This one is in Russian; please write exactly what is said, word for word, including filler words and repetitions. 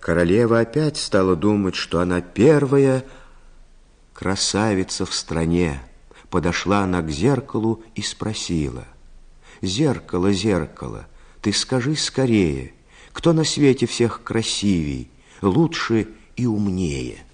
Королева опять стала думать, что она первая красавица в стране. Подошла она к зеркалу и спросила: «Зеркало, зеркало, ты скажи скорее, кто на свете всех красивей, лучше и умнее?»